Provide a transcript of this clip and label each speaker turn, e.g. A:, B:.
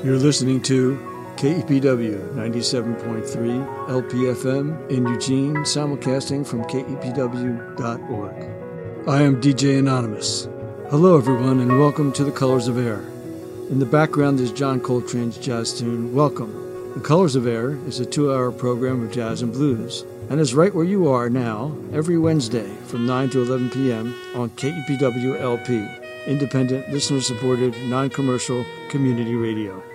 A: You're listening to KEPW 97.3 LPFM in Eugene, simulcasting from kepw.org. I am DJ Anonymous. Hello everyone and welcome to The Colors of Air. In the background is John Coltrane's jazz tune, Welcome. The Colors of Air is a 2-hour program of jazz and blues and is right where you are now every Wednesday from 9 to 11 p.m. on KEPW LP, independent, listener-supported, non-commercial community radio.